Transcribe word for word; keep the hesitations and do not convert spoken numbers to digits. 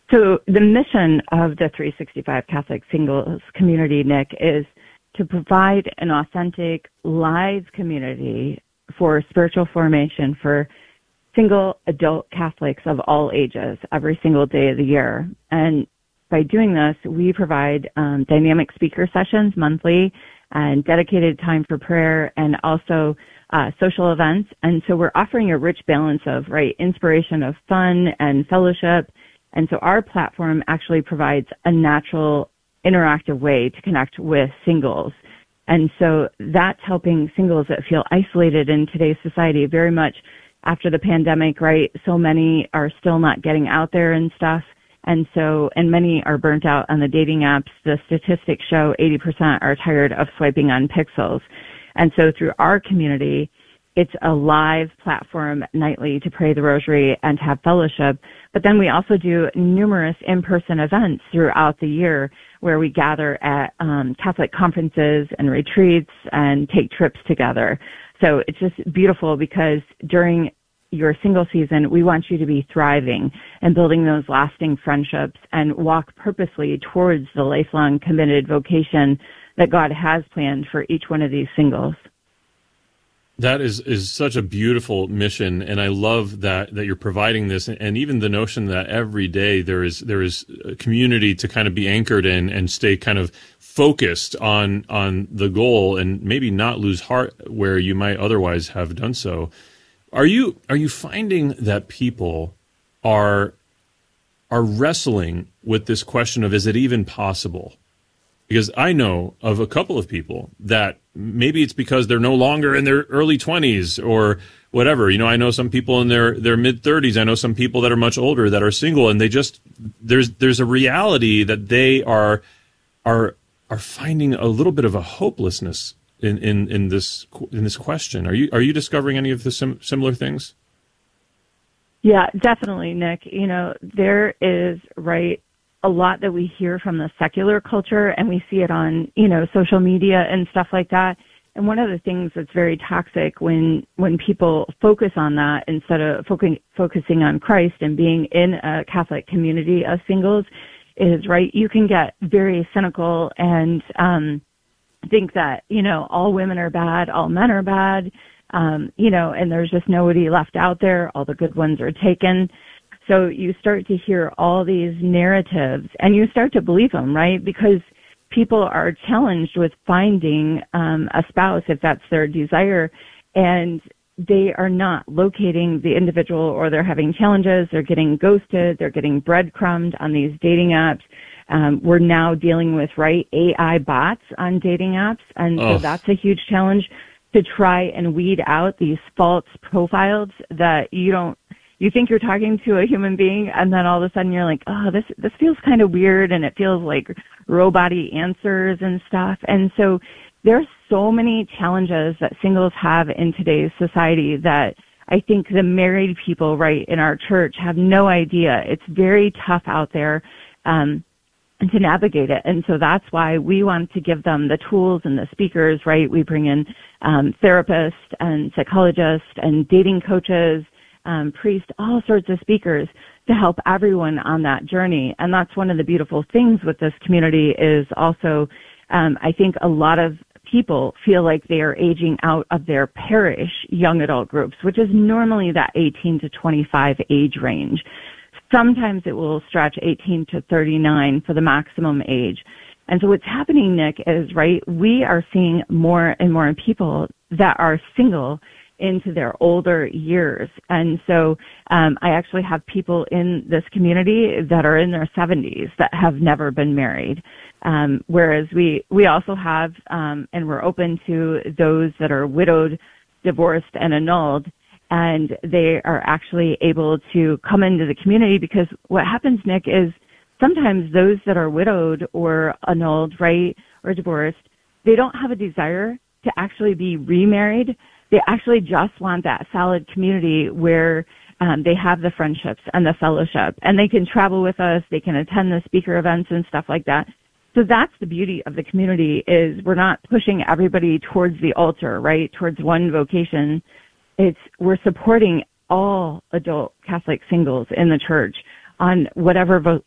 So the mission of the three sixty-five Catholic Singles Community, Nick, is to provide an authentic, live community for spiritual formation for single adult Catholics of all ages every single day of the year. And by doing this, we provide um, dynamic speaker sessions monthly and dedicated time for prayer and also uh, social events. And so we're offering a rich balance of, right, inspiration of fun and fellowship. And so our platform actually provides a natural, interactive way to connect with singles. And so that's helping singles that feel isolated in today's society very much after the pandemic, right? So many are still not getting out there and stuff. And so, and many are burnt out on the dating apps. The statistics show eighty percent are tired of swiping on pixels. And so through our community, it's a live platform nightly to pray the rosary and to have fellowship. But then we also do numerous in-person events throughout the year where we gather at um, Catholic conferences and retreats and take trips together. So it's just beautiful because during your single season, we want you to be thriving and building those lasting friendships and walk purposely towards the lifelong committed vocation that God has planned for each one of these singles. That is, is such a beautiful mission, and I love that, that you're providing this, and even the notion that every day there is there is a community to kind of be anchored in and stay kind of focused on on the goal and maybe not lose heart where you might otherwise have done so. Are you are you finding that people are are wrestling with this question of, is it even possible? Because I know of a couple of people that maybe it's because they're no longer in their early twenties or whatever. You know, I know some people in their, their mid-thirties. I know some people that are much older that are single, and they just there's there's a reality that they are are are finding a little bit of a hopelessness in, in, in this in this question. Are you are you discovering any of the sim- similar things? Yeah, definitely, Nick. You know, there is right. a lot that we hear from the secular culture, and we see it on, you know, social media and stuff like that. And one of the things that's very toxic when, when people focus on that instead of focusing, focusing on Christ and being in a Catholic community of singles is, right, you can get very cynical and, um, think that, you know, all women are bad, all men are bad, um, you know, and there's just nobody left out there. All the good ones are taken. So you start to hear all these narratives and you start to believe them, right? Because people are challenged with finding um, a spouse if that's their desire, and they are not locating the individual, or they're having challenges, they're getting ghosted, they're getting breadcrumbed on these dating apps. Um, we're now dealing with, right, A I bots on dating apps, and oh. so that's a huge challenge to try and weed out these false profiles that you don't You think you're talking to a human being, and then all of a sudden you're like, oh, this this feels kind of weird, and it feels like robot-y answers and stuff. And so there's so many challenges that singles have in today's society that I think the married people, right, in our church have no idea. It's very tough out there um, to navigate it. And so that's why we want to give them the tools and the speakers, right? We bring in um, therapists and psychologists and dating coaches, Um, priests, all sorts of speakers to help everyone on that journey. And that's one of the beautiful things with this community is also, um, I think a lot of people feel like they are aging out of their parish young adult groups, which is normally that eighteen to twenty-five age range. Sometimes it will stretch eighteen to thirty-nine for the maximum age. And so what's happening, Nick, is, right, we are seeing more and more people that are single into their older years. And so um, I actually have people in this community that are in their seventies that have never been married. Um, whereas we, we also have, um, and we're open to those that are widowed, divorced, and annulled. And they are actually able to come into the community because what happens, Nick, is sometimes those that are widowed or annulled, right, or divorced, they don't have a desire to actually be remarried. They actually just want that solid community where um, they have the friendships and the fellowship, and they can travel with us. They can attend the speaker events and stuff like that. So that's the beauty of the community is we're not pushing everybody towards the altar, right, towards one vocation. It's we're supporting all adult Catholic singles in the church on whatever vo-